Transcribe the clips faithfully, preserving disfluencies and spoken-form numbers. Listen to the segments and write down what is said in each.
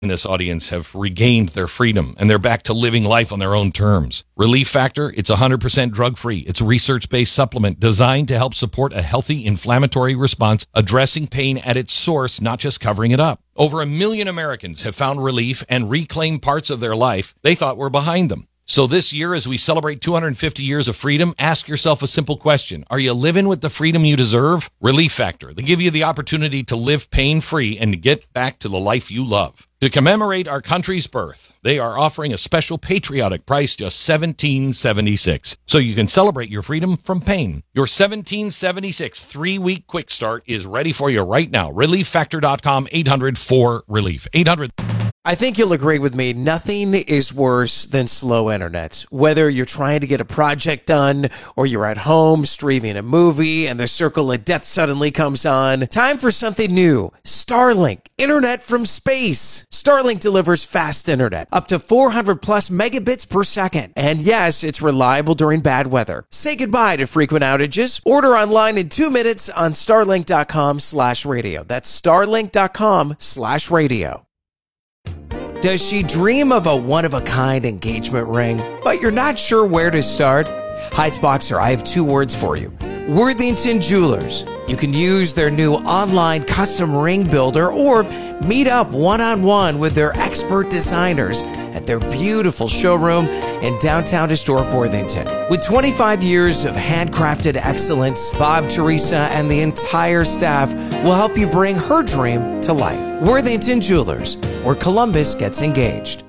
in this audience have regained their freedom and they're back to living life on their own terms. Relief Factor, it's one hundred percent drug-free. It's a research-based supplement designed to help support a healthy inflammatory response, addressing pain at its source, not just covering it up. Over a million Americans have found relief and reclaimed parts of their life they thought were behind them. So this year, as we celebrate two hundred fifty years of freedom, ask yourself a simple question. Are you living with the freedom you deserve? Relief Factor. They give you the opportunity to live pain-free and to get back to the life you love. To commemorate our country's birth, they are offering a special patriotic price, just seventeen dollars and seventy-six cents. So you can celebrate your freedom from pain. Your seventeen dollars and seventy-six cents three-week quick start is ready for you right now. relief factor dot com, eight hundred four relief. eight hundred I think you'll agree with me. Nothing is worse than slow internet. Whether you're trying to get a project done or you're at home streaming a movie and the circle of death suddenly comes on. Time for something new. Starlink. Internet from space. Starlink delivers fast internet, up to four hundred plus megabits per second. And yes, it's reliable during bad weather. Say goodbye to frequent outages. Order online in two minutes on starlink dot com slash radio. That's starlink dot com slash radio. Does she dream of a one-of-a-kind engagement ring, but you're not sure where to start? Heights Boxer, I have two words for you. Worthington Jewelers. You can use their new online custom ring builder or meet up one-on-one with their expert designers at their beautiful showroom in downtown historic Worthington. With twenty-five years of handcrafted excellence, Bob, Teresa, and the entire staff will help you bring her dream to life. Worthington Jewelers, where Columbus gets engaged.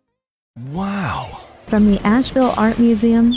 Wow. From the Asheville Art Museum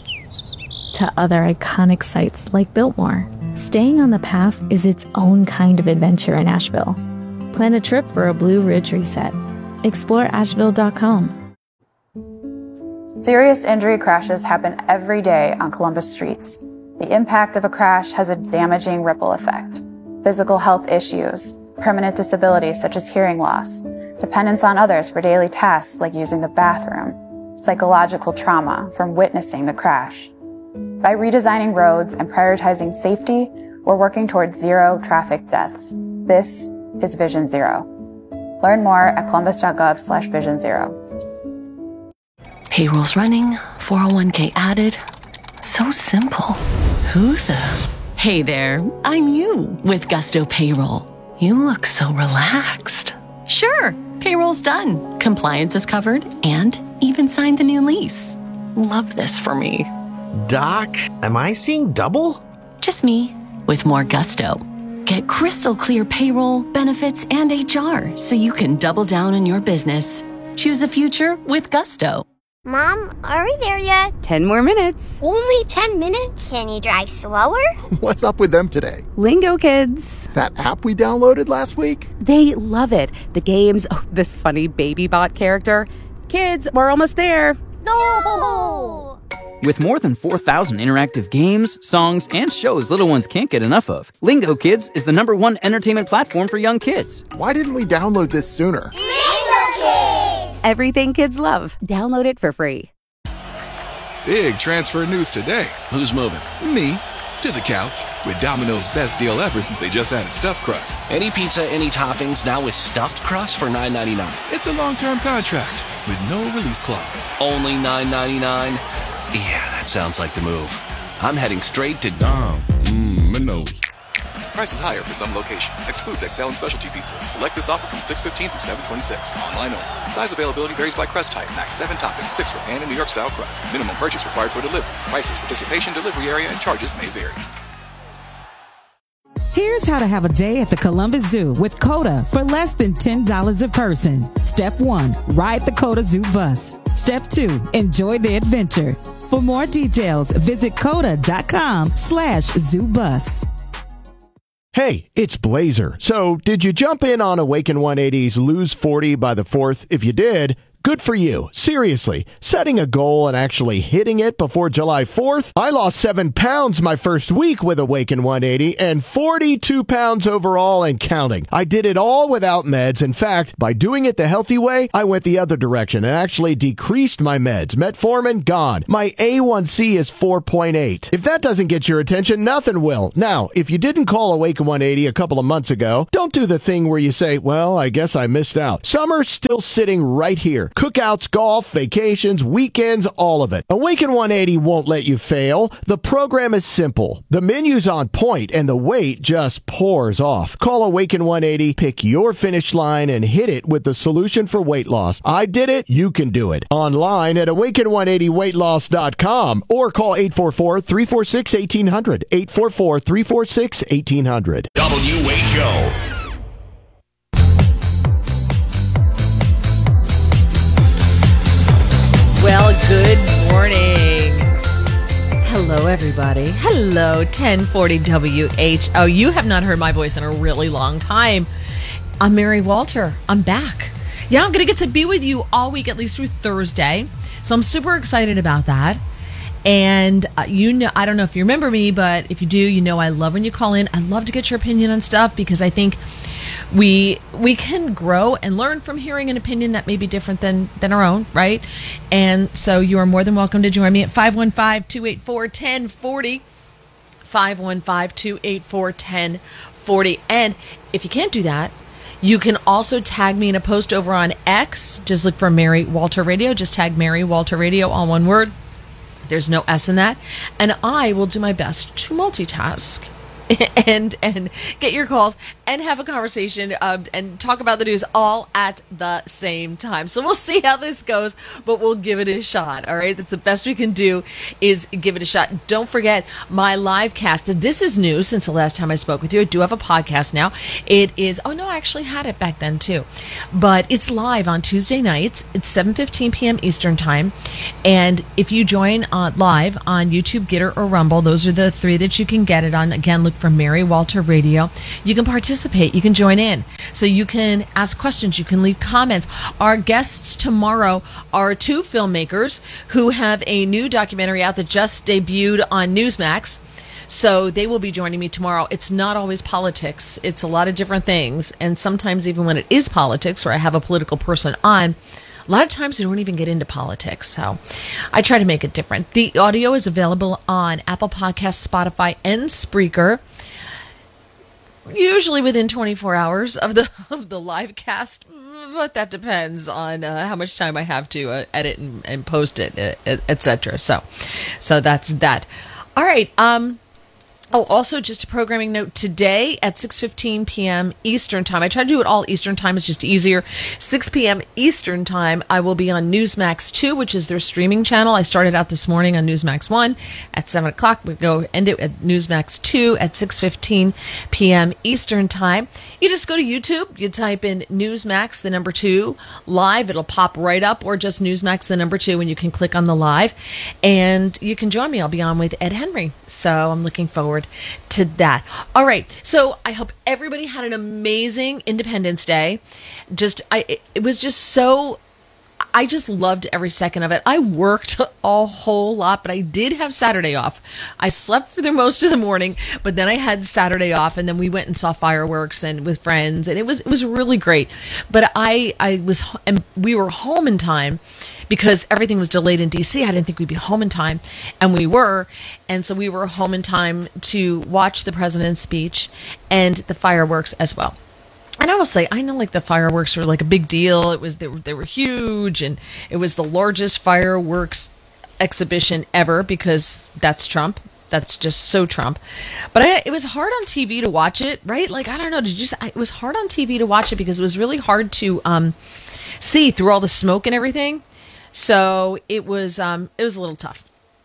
to other iconic sites like Biltmore, staying on the path is its own kind of adventure in Asheville. Plan a trip for a Blue Ridge reset. explore asheville dot com. Serious injury crashes happen every day on Columbus streets. The impact of a crash has a damaging ripple effect. Physical health issues, permanent disabilities such as hearing loss, dependence on others for daily tasks like using the bathroom, psychological trauma from witnessing the crash. By redesigning roads and prioritizing safety, we're working towards zero traffic deaths. This is Vision Zero. Learn more at columbus dot gov slash vision zero. Payroll's running, four oh one k added. So simple. Who the? Hey there, I'm you with Gusto Payroll. You look so relaxed. Sure, payroll's done. Compliance is covered and even signed the new lease. Love this for me. Doc, am I seeing double? Just me with more gusto. Get crystal clear payroll, benefits, and H R so you can double down on your business. Choose a future with Gusto. Mom, are we there yet? Ten more minutes. Only ten minutes? Can you drive slower? What's up with them today? Lingo Kids. That app we downloaded last week? They love it. The games, oh, this funny baby bot character. Kids, we're almost there. No! With more than four thousand interactive games, songs, and shows little ones can't get enough of, Lingo Kids is the number one entertainment platform for young kids. Why didn't we download this sooner? Lingo Kids! Everything kids love. Download it for free. Big transfer news today. Who's moving? Me. To the couch. With Domino's best deal ever since they just added stuffed crust. Any pizza, any toppings, now with stuffed crust for nine ninety-nine. It's a long-term contract with no release clause. Only nine ninety-nine? Yeah, that sounds like the move. I'm heading straight to Dom. Mmm, Minos. Prices higher for some locations. Excludes X L and specialty pizzas. Select this offer from six fifteen through seven twenty-six. Online only. Size availability varies by crust type. Max seven toppings, six for pan and New York style crust. Minimum purchase required for delivery. Prices, participation, delivery area, and charges may vary. Here's how to have a day at the Columbus Zoo with COTA for less than ten dollars a person. Step one, ride the COTA Zoo bus. Step two, enjoy the adventure. For more details, visit coda dot com slash zoo bus. Hey, it's Blazer. So, did you jump in on Awaken one eighty's Lose forty by the fourth? If you did, Good for you. Seriously, setting a goal and actually hitting it before July fourth. I lost seven pounds my first week with Awaken one eighty and forty-two pounds overall and counting. I did it all without meds. In fact, by doing it the healthy way, I went the other direction and actually decreased my meds. Metformin, gone. My A one C is four point eight. If that doesn't get your attention, nothing will. Now, if you didn't call Awaken one eighty a couple of months ago, don't do the thing where you say, well, I guess I missed out. Summer's still sitting right here. Cookouts, golf, vacations, weekends, all of it. Awaken one eighty won't let you fail. The program is simple. The menu's on point and the weight just pours off. Call Awaken one eighty, pick your finish line and hit it with the solution for weight loss. I did it. You can do it. Online at awaken one eighty weight loss dot com or call eight four four, three four six, one eight zero zero. eight four four, three four six, one eight zero zero. W H O. Well, good morning. Hello, everybody. Hello, ten forty W H O. You have not heard my voice in a really long time. I'm Mary Walter. I'm back. Yeah, I'm going to get to be with you all week, at least through Thursday. So I'm super excited about that. And uh, you know, I don't know if you remember me, but if you do, you know I love when you call in. I love to get your opinion on stuff because I think we we can grow and learn from hearing an opinion that may be different than, than our own, right? And so you are more than welcome to join me at five one five, two eight four, one zero four zero, five one five, two eight four, one zero four zero. And if you can't do that, you can also tag me in a post over on X. Just look for Mary Walter Radio. Just tag Mary Walter Radio, all one word. There's no S in that. And I will do my best to multitask and and get your calls and have a conversation um, and talk about the news all at the same time. So we'll see how this goes, but we'll give it a shot. All right, that's the best we can do is give it a shot. Don't forget my live cast. This is new since the last time I spoke with you. I do have a podcast now. It is, oh no, I actually had it back then too, but it's live on Tuesday nights. It's seven fifteen p.m. Eastern time. And if you join uh, live on YouTube, Gitter, or Rumble, those are the three that you can get it on. Again, look for Mary Walter Radio. You can participate. You can join in. So you can ask questions. You can leave comments. Our guests tomorrow are two filmmakers who have a new documentary out that just debuted on Newsmax. So they will be joining me tomorrow. It's not always politics. It's a lot of different things. And sometimes even when it is politics or I have a political person on, a lot of times we don't even get into politics, so I try to make it different. The audio is available on Apple Podcasts, Spotify, and Spreaker, usually within twenty-four hours of the of the live cast, but that depends on uh, how much time I have to uh, edit and, and post it, et cetera. So, so that's that. All right. Um. Oh, also just a programming note, today at six fifteen p.m. Eastern Time. I try to do it all Eastern Time. It's just easier. six p.m. Eastern Time, I will be on Newsmax two, which is their streaming channel. I started out this morning on Newsmax one at seven o'clock. We go end it at Newsmax two at six fifteen p.m. Eastern Time. You just go to YouTube. You type in Newsmax, the number two, live. It'll pop right up, or just Newsmax, the number two, and you can click on the live. And you can join me. I'll be on with Ed Henry. So I'm looking forward to that. All right. So I hope everybody had an amazing Independence Day. Just, I, it was just so, I just loved every second of it. I worked a whole lot, but I did have Saturday off. I slept for the most of the morning, but then I had Saturday off, and then we went and saw fireworks and with friends, and it was, it was really great. But I, I was, and we were home in time, because everything was delayed in D C. I didn't think we'd be home in time, and we were. And so we were home in time to watch the president's speech and the fireworks as well. And I will say, I know like the fireworks were like a big deal. It was, they were, they were huge, and it was the largest fireworks exhibition ever, because that's Trump. That's just so Trump. But I, it was hard on T V to watch it, right? Like, I don't know. Did you? It was hard on T V to watch it because it was really hard to um, see through all the smoke and everything. So it was, um, it was a little tough.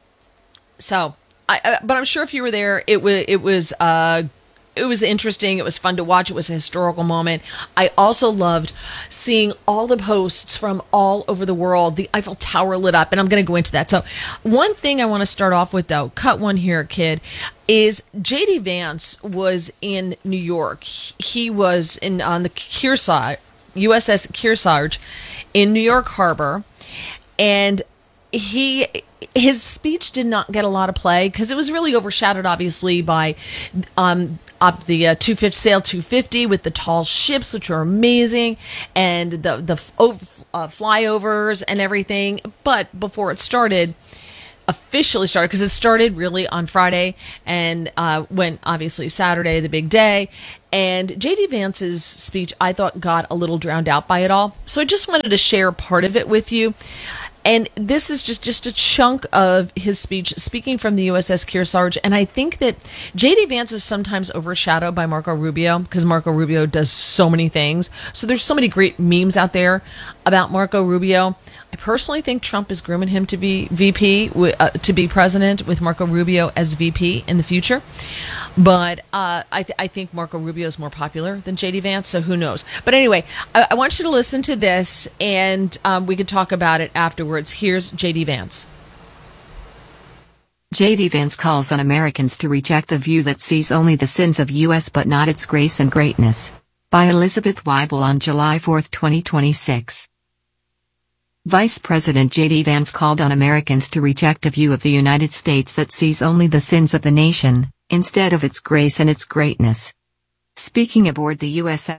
So, I, I, but I'm sure if you were there, it was, it was, uh, it was interesting. It was fun to watch. It was a historical moment. I also loved seeing all the posts from all over the world. The Eiffel Tower lit up, and I'm going to go into that. So, one thing I want to start off with, though, cut one here, kid, is J D Vance was in New York. He was in on the Kearsarge. U S S Kearsarge in New York Harbor, and he his speech did not get a lot of play because it was really overshadowed, obviously, by um, up the uh, two fifty Sail two fifty with the tall ships, which are amazing, and the the over, uh, flyovers and everything. But before it started, officially started, because it started really on Friday and uh, went obviously Saturday, the big day. And J D Vance's speech, I thought, got a little drowned out by it all. So I just wanted to share part of it with you. And this is just, just a chunk of his speech, speaking from the U S S Kearsarge. And I think that J D Vance is sometimes overshadowed by Marco Rubio, because Marco Rubio does so many things. So there's so many great memes out there about Marco Rubio. I personally think Trump is grooming him to be V P, uh, to be president, with Marco Rubio as V P in the future. But uh, I, th- I think Marco Rubio is more popular than J D Vance, so who knows? But anyway, I, I want you to listen to this, and um, we can talk about it afterwards. Here's J D Vance. J D Vance calls on Americans to reject the view that sees only the sins of U S but not its grace and greatness. By Elizabeth Weibel on July fourth, twenty twenty-six. Vice President J D Vance called on Americans to reject a view of the United States that sees only the sins of the nation, instead of its grace and its greatness. Speaking aboard the U S S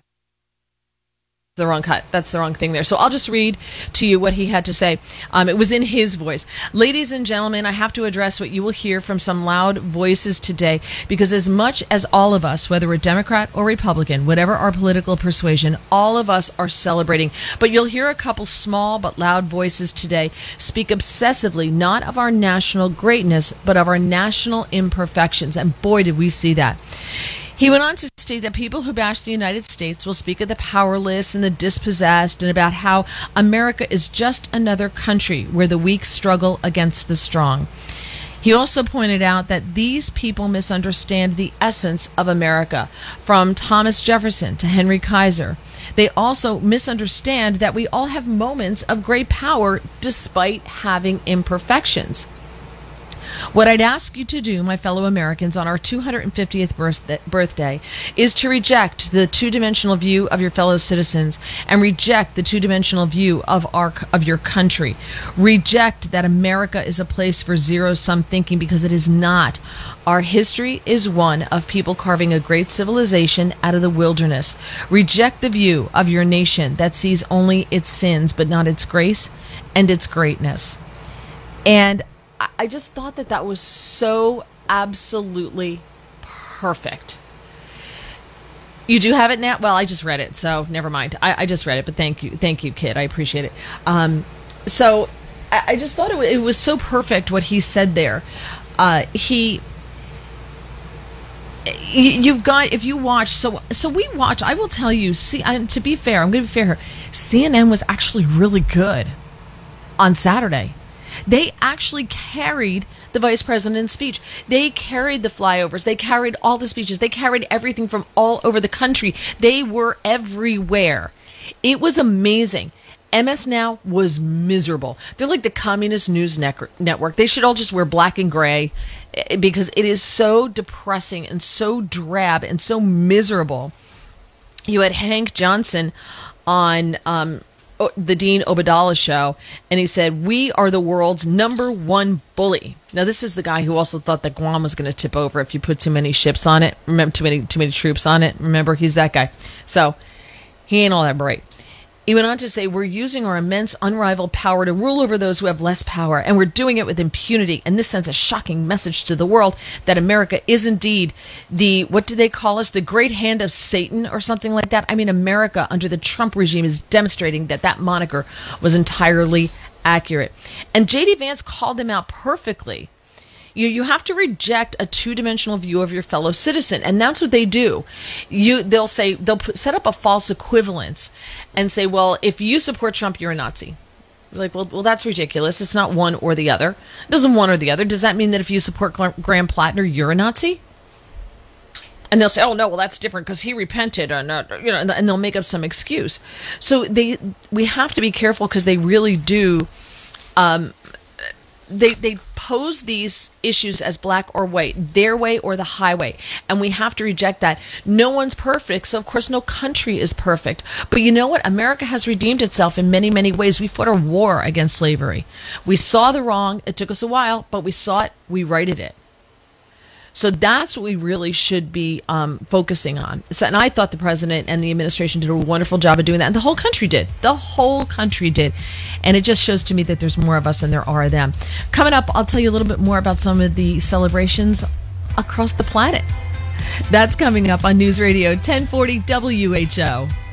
The wrong cut. That's the wrong thing there. So I'll just read to you what he had to say. Um, it was in his voice. Ladies and gentlemen, I have to address what you will hear from some loud voices today, because as much as all of us, whether we're Democrat or Republican, whatever our political persuasion, all of us are celebrating. But you'll hear a couple small but loud voices today speak obsessively, not of our national greatness, but of our national imperfections. And boy, did we see that. He went on to state that people who bash the United States will speak of the powerless and the dispossessed, and about how America is just another country where the weak struggle against the strong. He also pointed out that these people misunderstand the essence of America, from Thomas Jefferson to Henry Kaiser. They also misunderstand that we all have moments of great power despite having imperfections. What I'd ask you to do, my fellow Americans, on our two hundred fiftieth birthday is to reject the two-dimensional view of your fellow citizens and reject the two-dimensional view of our of your country. Reject that America is a place for zero-sum thinking, because it is not. Our history is one of people carving a great civilization out of the wilderness. Reject the view of your nation that sees only its sins but not its grace and its greatness. And I just thought that that was so absolutely perfect. You do have it now? Well, I just read it, so never mind. I, I just read it, but thank you. Thank you, kid. I appreciate it. Um, so I, I just thought it, w- it was so perfect what he said there. Uh, he... You've got, if you watch, so so we watch, I will tell you, see, I, to be fair, I'm going to be fair here, C N N was actually really good on Saturday. They actually carried the vice president's speech. They carried the flyovers. They carried all the speeches. They carried everything from all over the country. They were everywhere. It was amazing. M S Now was miserable. They're like the communist news network. They should all just wear black and gray, because it is so depressing and so drab and so miserable. You had Hank Johnson on um, the Dean Obeidallah show, and he said, "We are the world's number one bully." Now, this is the guy who also thought that Guam was going to tip over if you put too many ships on it. Remember, too many too many troops on it. Remember, he's that guy. So he ain't all that bright. He went on to say, "We're using our immense, unrivaled power to rule over those who have less power, and we're doing it with impunity. And this sends a shocking message to the world that America is indeed the, what do they call us, the great hand of Satan or something like that." I mean, America under the Trump regime is demonstrating that that moniker was entirely accurate. And J D Vance called them out perfectly. You you have to reject a two-dimensional view of your fellow citizen, and that's what they do. You they'll say they'll put, set up a false equivalence and say, "Well, if you support Trump, you're a Nazi." You're like, well, well, that's ridiculous. It's not one or the other. It doesn't one or the other. Does that mean that if you support Graham Plattner, you're a Nazi? And they'll say, "Oh no, well that's different because he repented," and uh, you know, and they'll make up some excuse. So they we have to be careful, because they really do. Um, they they pose these issues as black or white, their way or the highway, and we have to reject that. No one's perfect, so of course no country is perfect. But you know what? America has redeemed itself in many, many ways. We fought a war against slavery. We saw the wrong. It took us a while, but we saw it. We righted it. So that's what we really should be um, focusing on. So, and I thought the president and the administration did a wonderful job of doing that. And the whole country did. The whole country did. And it just shows to me that there's more of us than there are of them. Coming up, I'll tell you a little bit more about some of the celebrations across the planet. That's coming up on News Radio ten forty W H O.